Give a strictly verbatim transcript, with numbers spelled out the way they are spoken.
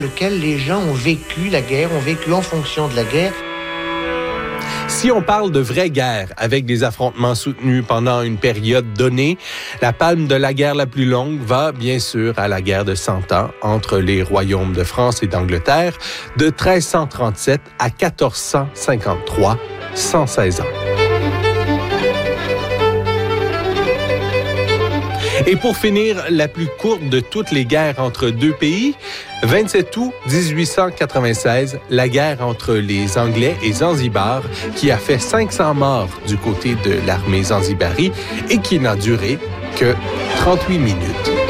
lequel les gens ont vécu la guerre, ont vécu en fonction de la guerre. Si on parle de vraie guerre, avec des affrontements soutenus pendant une période donnée, la palme de la guerre la plus longue va, bien sûr, à la guerre de Cent Ans entre les royaumes de France et d'Angleterre, de treize cent trente-sept à quatorze cent cinquante-trois, cent seize ans. Et pour finir, la plus courte de toutes les guerres entre deux pays, vingt-sept août dix-huit cent quatre-vingt-seize, la guerre entre les Anglais et Zanzibar, qui a fait cinq cents morts du côté de l'armée zanzibari et qui n'a duré que trente-huit minutes.